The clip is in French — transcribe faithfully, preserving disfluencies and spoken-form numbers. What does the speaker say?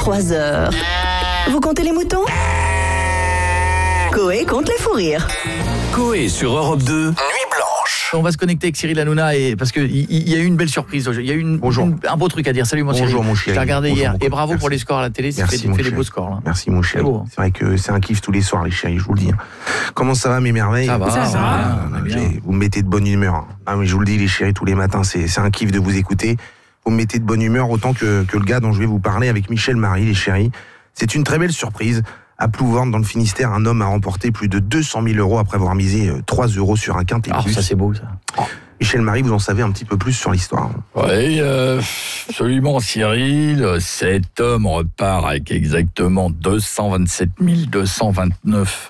trois heures. Vous comptez les moutons ? Coé compte les fous rires. Coé sur Europe deux, Nuit Blanche. On va se connecter avec Cyril Hanouna et parce que il y, y a eu une belle surprise. Il y a eu une, une, un beau truc à dire. Salut mon Cyril. Bonjour mon chéri. J'ai regardé Bonjour, hier mon et bravo Merci. pour les scores à la télé. Tu Merci, fais, mon fais des chéri. beaux scores là. Merci mon chéri. C'est beau. C'est vrai que c'est un kiff tous les soirs les chéris, je vous le dis. Comment ça va mes merveilles? Ça va. Ça ça va. va. Ah, on est bien. j'ai- Vous me mettez de bonne humeur. Ah mais je vous le dis les chéris tous les matins, c'est c'est un kiff de vous écouter. Vous me mettez de bonne humeur autant que que le gars dont je vais vous parler avec Michel Marie les chéris. C'est une très belle surprise. À Plouvorne, dans le Finistère, un homme a remporté plus de deux cent mille euros après avoir misé euh, trois euros sur un quintet Ah, plus. ça c'est beau ça. Michel Marie, vous en savez un petit peu plus sur l'histoire. Oui, euh, absolument, Cyril. Cet homme repart avec exactement deux cent vingt-sept mille deux cent vingt-neuf